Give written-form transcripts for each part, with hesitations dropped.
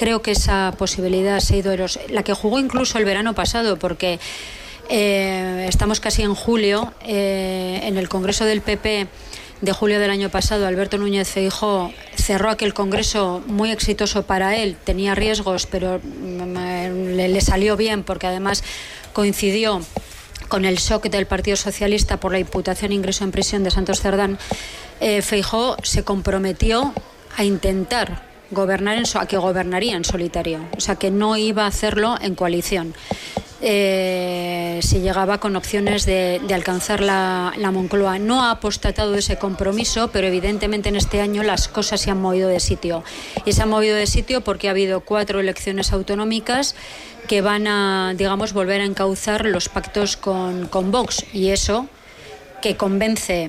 creo que esa posibilidad se ha ido la que jugó incluso el verano pasado, porque estamos casi en julio, en el Congreso del PP de julio del año pasado, Alberto Núñez Feijóo cerró aquel congreso muy exitoso para él, tenía riesgos, pero le salió bien, porque además coincidió con el shock del Partido Socialista por la imputación e ingreso en prisión de Santos Cerdán. Feijóo se comprometió a intentar gobernar a que gobernaría en solitario, o sea que no iba a hacerlo en coalición. Si llegaba con opciones de alcanzar la Moncloa. No ha apostatado de ese compromiso, pero evidentemente en este año las cosas se han movido de sitio. Y se han movido de sitio porque ha habido 4 elecciones autonómicas que van a, digamos, volver a encauzar los pactos con Vox, y eso que convence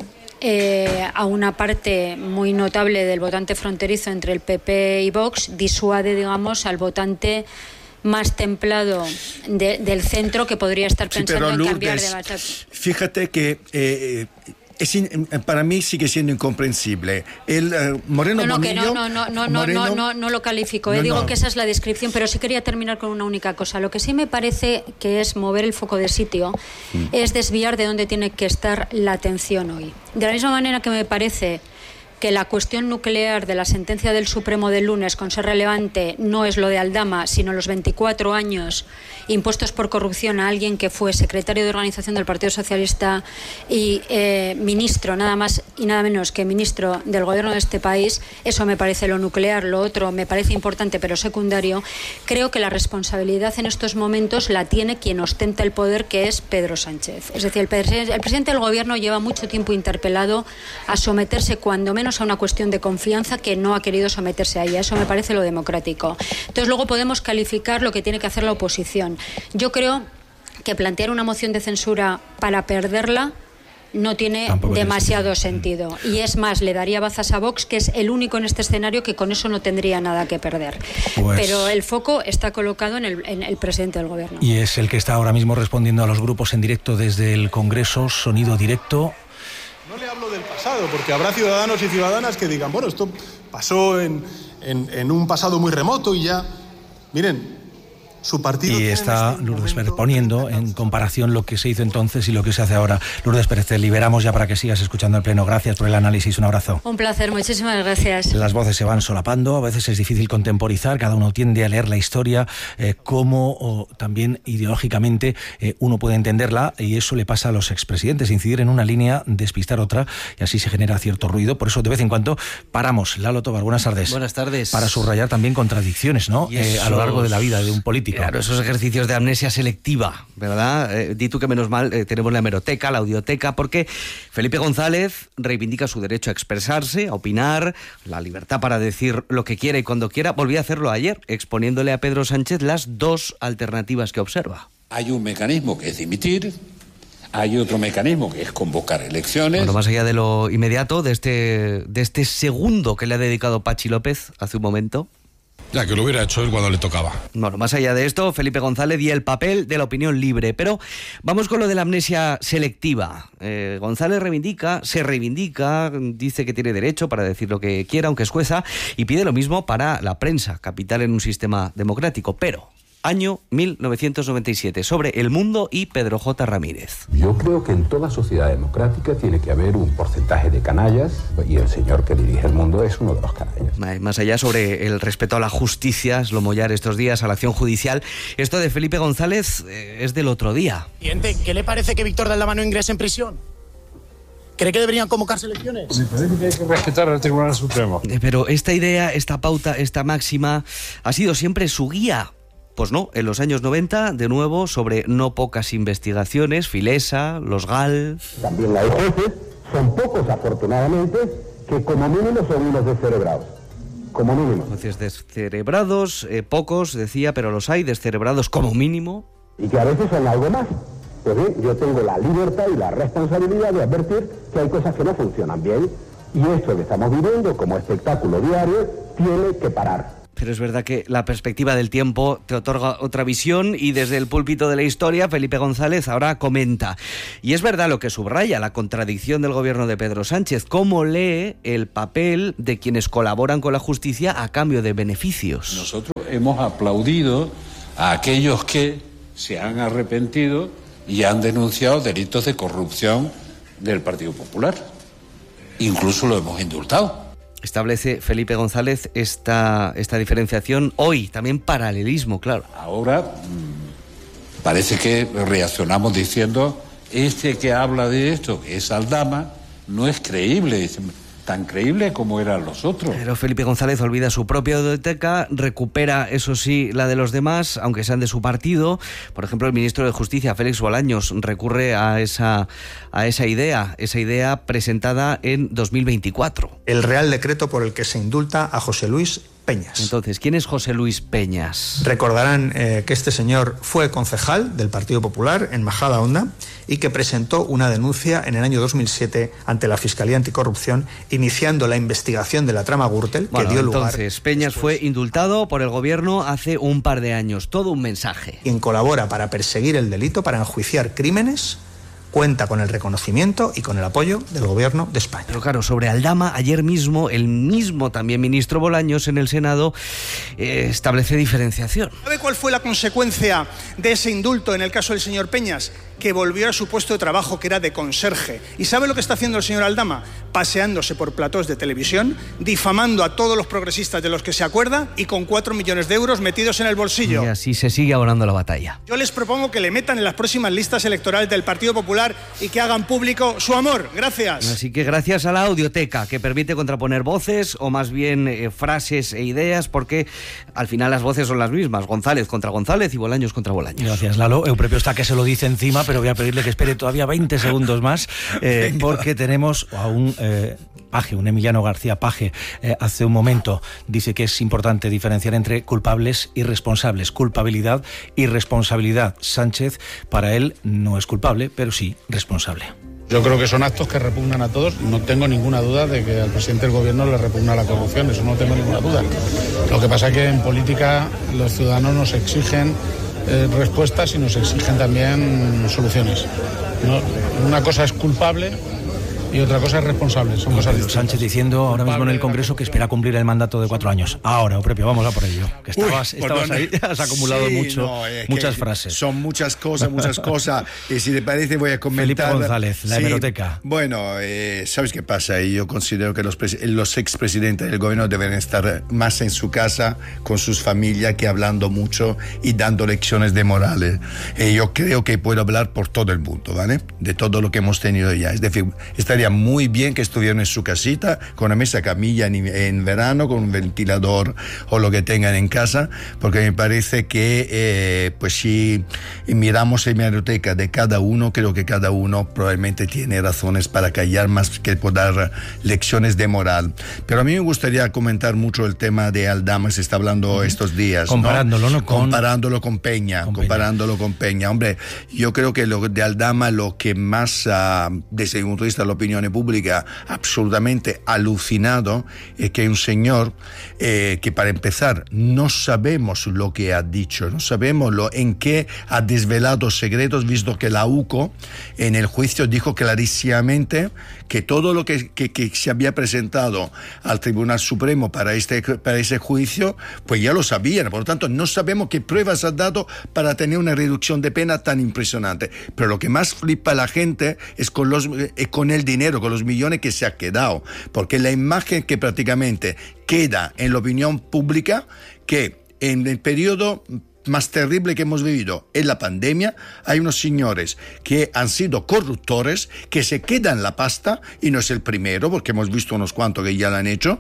a una parte muy notable del votante fronterizo entre el PP y Vox, disuade, digamos, al votante más templado del centro, que podría estar pensando en cambiar de base. Fíjate que para mí sigue siendo incomprensible. Moreno Bonillo... No lo califico. Digo que esa es la descripción, pero sí quería terminar con una única cosa. Lo que sí me parece que es mover el foco de sitio, es desviar de donde tiene que estar la atención hoy. De la misma manera que me parece que la cuestión nuclear de la sentencia del Supremo del lunes, con ser relevante, no es lo de Aldama, sino los 24 años impuestos por corrupción a alguien que fue secretario de organización del Partido Socialista y ministro, nada más y nada menos que ministro del gobierno de este país. Eso me parece lo nuclear. Lo otro me parece importante, pero secundario. Creo que la responsabilidad en estos momentos la tiene quien ostenta el poder, que es Pedro Sánchez. Es decir, el presidente del gobierno lleva mucho tiempo interpelado a someterse, cuando menos, a una cuestión de confianza, que no ha querido someterse a ella. Eso me parece lo democrático. Entonces luego podemos calificar lo que tiene que hacer la oposición. Yo creo que plantear una moción de censura para perderla no tiene demasiado sentido. Y es más, le daría bazas a Vox, que es el único en este escenario que con eso no tendría nada que perder. Pero el foco está colocado en el presidente del gobierno. Y es el que está ahora mismo respondiendo a los grupos en directo desde el Congreso. Sonido directo. No le hablo del pasado, porque habrá ciudadanos y ciudadanas que digan, bueno, esto pasó en un pasado muy remoto y ya... Miren, su partido... Y está Lourdes Pérez poniendo en comparación lo que se hizo entonces y lo que se hace ahora. Lourdes Pérez, te liberamos ya para que sigas escuchando el Pleno. Gracias por el análisis, un abrazo. Un placer, muchísimas gracias. Las voces se van solapando, a veces es difícil contemporizar, cada uno tiende a leer la historia como también ideológicamente uno puede entenderla, y eso le pasa a los expresidentes, incidir en una línea, despistar otra, y así se genera cierto ruido. Por eso de vez en cuando paramos. Lalo Tobar, buenas tardes. Buenas tardes. Para subrayar también contradicciones, ¿no? A lo largo de la vida de un político. Claro, esos ejercicios de amnesia selectiva, ¿verdad? Di tú que menos mal tenemos la hemeroteca, la audioteca, porque Felipe González reivindica su derecho a expresarse, a opinar, la libertad para decir lo que quiera y cuando quiera. Volvió a hacerlo ayer, exponiéndole a Pedro Sánchez las 2 alternativas que observa. Hay un mecanismo que es dimitir, hay otro mecanismo que es convocar elecciones. Bueno, más allá de lo inmediato, de este segundo que le ha dedicado Pachi López hace un momento. Ya, que lo hubiera hecho él cuando le tocaba. Bueno, más allá de esto, Felipe González y el papel de la opinión libre. Pero vamos con lo de la amnesia selectiva. González se reivindica, dice que tiene derecho para decir lo que quiera, aunque es jueza, y pide lo mismo para la prensa, capital en un sistema democrático. Pero... Año 1997, sobre El Mundo y Pedro J. Ramírez. Yo creo que en toda sociedad democrática tiene que haber un porcentaje de canallas, y el señor que dirige El Mundo es uno de los canallas. Más allá, sobre el respeto a la justicia, es lo mollar estos días, a la acción judicial. Esto de Felipe González es del otro día. ¿Qué le parece que Víctor de Aldama no ingrese en prisión? ¿Cree que deberían convocarse elecciones? Me parece que hay que respetar al Tribunal Supremo. Pero esta idea, esta pauta, esta máxima ha sido siempre su guía. Pues no, en los años 90, de nuevo, sobre no pocas investigaciones, Filesa, los GAL... También hay jueces, son pocos afortunadamente, que como mínimo son unos descerebrados. Como mínimo. Jueces descerebrados, pocos, decía, pero los hay, descerebrados como mínimo. Y que a veces son algo más. Pues bien, yo tengo la libertad y la responsabilidad de advertir que hay cosas que no funcionan bien. Y esto que estamos viviendo como espectáculo diario tiene que parar. Pero es verdad que la perspectiva del tiempo te otorga otra visión, y desde el púlpito de la historia Felipe González ahora comenta. Y es verdad lo que subraya, la contradicción del gobierno de Pedro Sánchez, cómo lee el papel de quienes colaboran con la justicia a cambio de beneficios. Nosotros hemos aplaudido a aquellos que se han arrepentido y han denunciado delitos de corrupción del Partido Popular. Incluso lo hemos indultado. Establece Felipe González esta diferenciación hoy, también paralelismo, claro. Ahora parece que reaccionamos diciendo, este que habla de esto, que es Aldama, no es creíble, tan creíble como eran los otros. Pero Felipe González olvida su propia audioteca, recupera, eso sí, la de los demás, aunque sean de su partido. Por ejemplo, el ministro de Justicia, Félix Bolaños, recurre a esa idea presentada en 2024. El Real Decreto por el que se indulta a José Luis Peñas. Entonces, ¿quién es José Luis Peñas? Recordarán que este señor fue concejal del Partido Popular en Majadahonda y que presentó una denuncia en el año 2007 ante la Fiscalía Anticorrupción, iniciando la investigación de la trama Gürtel, que dio lugar... Entonces, Peñas fue indultado por el gobierno hace un par de años. Todo un mensaje. Quien colabora para perseguir el delito, para enjuiciar crímenes, cuenta con el reconocimiento y con el apoyo del Gobierno de España. Pero claro, sobre Aldama, ayer mismo, el mismo también ministro Bolaños en el Senado establece diferenciación. ¿Sabe cuál fue la consecuencia de ese indulto en el caso del señor Peñas? Que volvió a su puesto de trabajo, que era de conserje. ¿Y sabe lo que está haciendo el señor Aldama? Paseándose por platós de televisión, difamando a todos los progresistas de los que se acuerda y con 4 millones de euros metidos en el bolsillo. Y así se sigue abonando la batalla. Yo les propongo que le metan en las próximas listas electorales del Partido Popular y que hagan público su amor. Gracias. Así que gracias a la audioteca, que permite contraponer voces, o más bien frases e ideas, porque al final las voces son las mismas. González contra González y Bolaños contra Bolaños. Gracias, Lalo. Euprepio está que se lo dice encima, pero voy a pedirle que espere todavía 20 segundos más, porque tenemos a un Paje, un Emiliano García Paje, hace un momento dice que es importante diferenciar entre culpables y responsables. Culpabilidad y responsabilidad. Sánchez, para él, no es culpable, pero sí responsable. Yo creo que son actos que repugnan a todos. No tengo ninguna duda de que al presidente del gobierno le repugna la corrupción, eso no tengo ninguna duda. Lo que pasa es que en política los ciudadanos nos exigen respuestas y nos exigen también soluciones. ¿No? Una cosa es culpable y otra cosa es responsable. Son cosas distintas. Sánchez diciendo ahora mismo en el Congreso que espera cumplir el mandato de 4 años. Ahora, propio, vamos a por ello. Que estabas ahí, has acumulado muchas frases. Son muchas cosas. Y si te parece voy a comentar... Felipe González, la hemeroteca. Bueno, ¿sabes qué pasa? Yo considero que los expresidentes del gobierno deben estar más en su casa con sus familias que hablando mucho y dando lecciones de morales. Yo creo que puedo hablar por todo el mundo, ¿vale? De todo lo que hemos tenido ya. Es decir, estaría muy bien que estuvieran en su casita con una mesa camilla en verano, con un ventilador o lo que tengan en casa, porque me parece que pues si miramos la hemeroteca de cada uno, creo que cada uno probablemente tiene razones para callar más que por dar lecciones de moral. Pero a mí me gustaría comentar mucho el tema de Aldama, se está hablando estos días, comparándolo con Peña. Hombre, yo creo que lo de Aldama, lo que más desde el punto de vista de la opinión pública absolutamente alucinado es que hay un señor que, para empezar, no sabemos lo que ha dicho, no sabemos en qué ha desvelado secretos, visto que la UCO en el juicio dijo clarísimamente que todo lo que se había presentado al Tribunal Supremo para ese juicio, pues ya lo sabían. Por lo tanto, no sabemos qué pruebas ha dado para tener una reducción de pena tan impresionante. Pero lo que más flipa a la gente es con el dinero, con los millones que se ha quedado. Porque la imagen que prácticamente queda en la opinión pública, que en el periodo más terrible que hemos vivido en la pandemia, hay unos señores que han sido corruptores, que se quedan la pasta, y no es el primero, porque hemos visto unos cuantos que ya lo han hecho,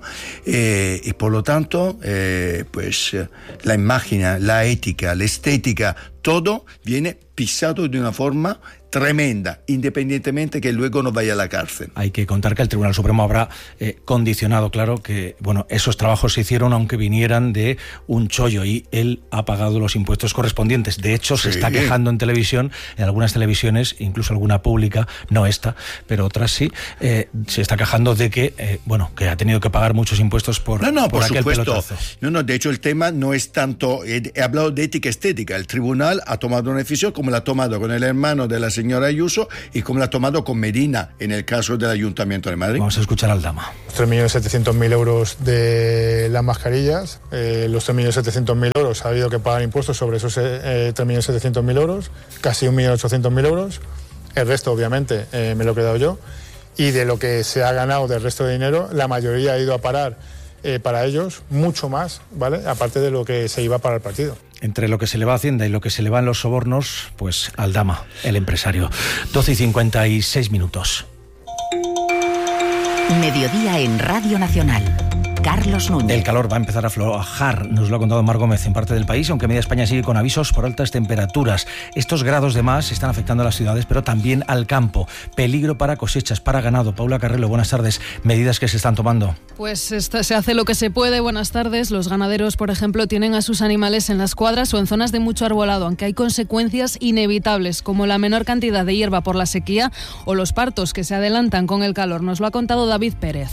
y por lo tanto, pues la imagen, la ética, la estética, todo viene pisado de una forma tremenda, independientemente que luego no vaya a la cárcel. Hay que contar que el Tribunal Supremo habrá condicionado, claro, que esos trabajos se hicieron aunque vinieran de un chollo, y él ha pagado los impuestos correspondientes. De hecho, se está quejando en televisión, en algunas televisiones, incluso alguna pública, no esta, pero otras sí, se está quejando de que, que ha tenido que pagar muchos impuestos por aquel supuesto. pelotazo. No, de hecho el tema no es tanto, he hablado de ética estética. El tribunal igual ha tomado una decisión como la ha tomado con el hermano de la señora Ayuso y como la ha tomado con Medina en el caso del Ayuntamiento de Madrid. Vamos a escuchar al Dama. 3.700.000 euros de las mascarillas, los 3.700.000 euros ha habido que pagar impuestos sobre esos 3.700.000 euros, casi 1.800.000 euros. El resto, obviamente, me lo he quedado yo. Y de lo que se ha ganado del resto de dinero, la mayoría ha ido a parar para ellos, mucho más, ¿vale? Aparte de lo que se iba para el partido. Entre lo que se le va a Hacienda y lo que se le va en los sobornos, pues al Dama, el empresario. 12:56 minutos. Mediodía en Radio Nacional. Carlos Núñez. El calor va a empezar a aflojar, nos lo ha contado Mar Gómez, en parte del país, aunque media España sigue con avisos por altas temperaturas. Estos grados de más están afectando a las ciudades, pero también al campo. Peligro para cosechas, para ganado. Paula Carrelo, buenas tardes. Medidas que se están tomando. Pues se hace lo que se puede. Buenas tardes. Los ganaderos, por ejemplo, tienen a sus animales en las cuadras o en zonas de mucho arbolado, aunque hay consecuencias inevitables, como la menor cantidad de hierba por la sequía o los partos que se adelantan con el calor. Nos lo ha contado David Pérez.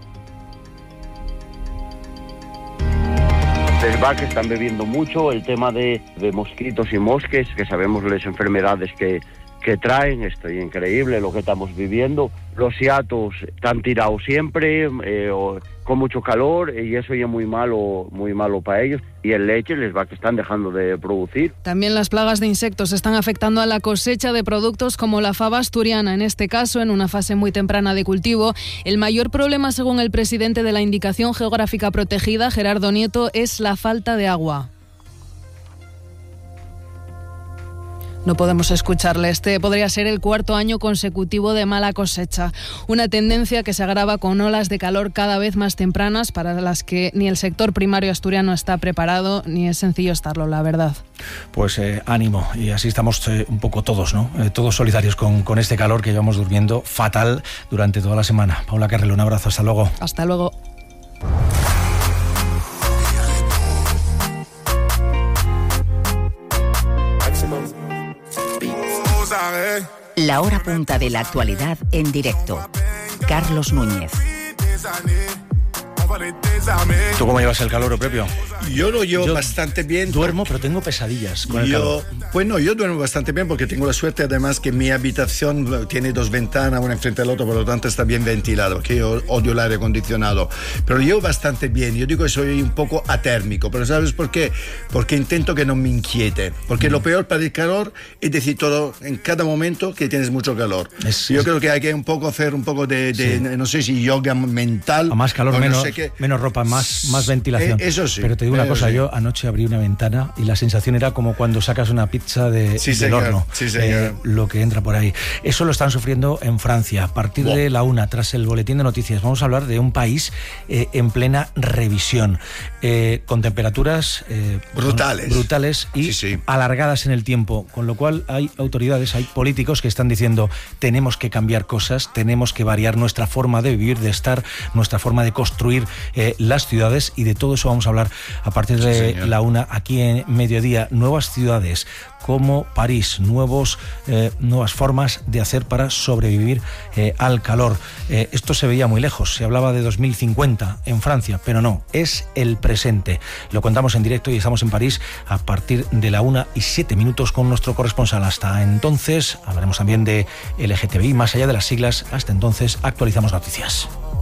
Les va que están bebiendo mucho, el tema de mosquitos y mosques, que sabemos las enfermedades que traen, esto es increíble lo que estamos viviendo. Los hiatos están tirados siempre, con mucho calor, y eso ya es muy malo para ellos. Y el leche les va que están dejando de producir. También las plagas de insectos están afectando a la cosecha de productos como la fava asturiana, en este caso en una fase muy temprana de cultivo. El mayor problema, según el presidente de la Indicación Geográfica Protegida, Gerardo Nieto, es la falta de agua. No podemos escucharle. Este podría ser el cuarto año consecutivo de mala cosecha. Una tendencia que se agrava con olas de calor cada vez más tempranas para las que ni el sector primario asturiano está preparado, ni es sencillo estarlo, la verdad. Pues ánimo. Y así estamos un poco todos, ¿no? Todos solidarios con este calor que llevamos durmiendo fatal durante toda la semana. Paula Carrelo, un abrazo. Hasta luego. Hasta luego. La hora punta de la actualidad en directo. Carlos Núñez. ¿Tú cómo llevas el calor, Prepio? Yo lo llevo bastante bien. Duermo, pero tengo pesadillas con el calor. Bueno, yo duermo bastante bien porque tengo la suerte además que mi habitación tiene dos ventanas, una enfrente del otro, por lo tanto está bien ventilado, que yo odio el aire acondicionado. Pero llevo bastante bien. Yo digo que soy un poco atérmico, pero ¿sabes por qué? Porque intento que no me inquiete. Porque lo peor para el calor es decir todo en cada momento que tienes mucho calor. Yo creo que hay que hacer un poco de no sé si yoga mental. A más calor, menos, menos ropa, más ventilación. Eso sí. Pero te digo una cosa, yo anoche abrí una ventana y la sensación era como cuando sacas una pizza del horno. Sí, señor. Lo que entra por ahí. Eso lo están sufriendo en Francia. A partir de la 1, tras el boletín de noticias, vamos a hablar de un país en plena revisión, con temperaturas brutales y alargadas en el tiempo, con lo cual hay autoridades, hay políticos que están diciendo tenemos que cambiar cosas, tenemos que variar nuestra forma de vivir, de estar, nuestra forma de construir las ciudades, y de todo eso vamos a hablar a partir de la 1 aquí en Mediodía. Nuevas ciudades como París, nuevas formas de hacer para sobrevivir al calor. Esto se veía muy lejos, se hablaba de 2050 en Francia, pero no, es el presente. Lo contamos en directo y estamos en París a partir de la 1:07 con nuestro corresponsal. Hasta entonces hablaremos también de LGTBI, más allá de las siglas. Hasta entonces actualizamos noticias.